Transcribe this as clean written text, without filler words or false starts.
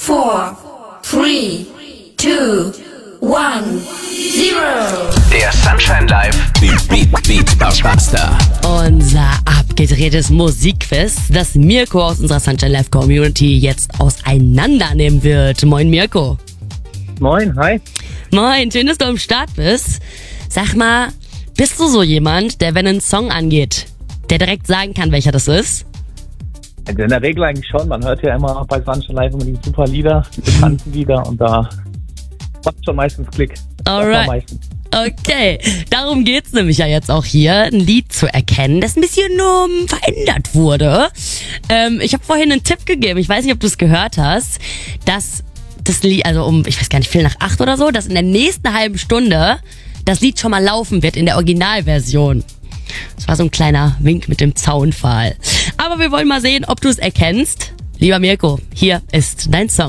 4, 3, 2, 1, 0. Der Sunshine Live Beat Buster. Unser abgedrehtes Musikquiz, das Mirko aus unserer Sunshine Live Community jetzt auseinandernehmen wird. Moin Mirko. Moin, hi. Moin, schön, dass du am Start bist. Sag mal, bist du so jemand, der, wenn ein Song angeht, der direkt sagen kann, welcher das ist? Also in der Regel eigentlich schon. Man hört ja immer bei Sunshine Live immer die super Lieder, die bekannten Lieder, und da macht schon meistens Klick. Alright. Okay, darum geht's nämlich ja jetzt auch hier, ein Lied zu erkennen, das ein bisschen verändert wurde. Ich habe vorhin einen Tipp gegeben, ich weiß nicht, ob du es gehört hast, dass das Lied, also ich weiß gar nicht, 7:45 oder so, dass in der nächsten halben Stunde das Lied schon mal laufen wird in der Originalversion. Das war so ein kleiner Wink mit dem Zaunpfahl. Aber wir wollen mal sehen, ob du es erkennst. Lieber Mirko, hier ist dein Song.